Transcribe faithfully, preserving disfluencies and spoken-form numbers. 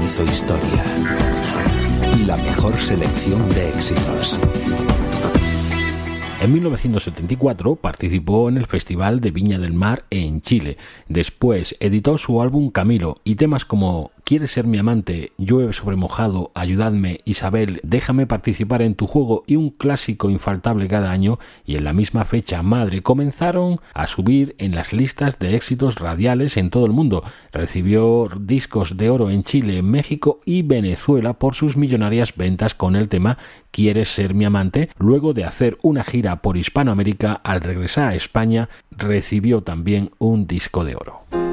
hizo historia. La mejor selección de éxitos. En mil novecientos setenta y cuatro participó en el Festival de Viña del Mar en Chile. Después editó su álbum Camilo y temas como ¿Quieres ser mi amante?, Llueve sobre mojado, Ayudadme, Isabel, Déjame participar en tu juego y un clásico infaltable cada año, y en la misma fecha Madre, comenzaron a subir en las listas de éxitos radiales en todo el mundo. Recibió discos de oro en Chile, México y Venezuela por sus millonarias ventas con el tema ¿Quieres ser mi amante? Luego de hacer una gira por Hispanoamérica, al regresar a España recibió también un disco de oro.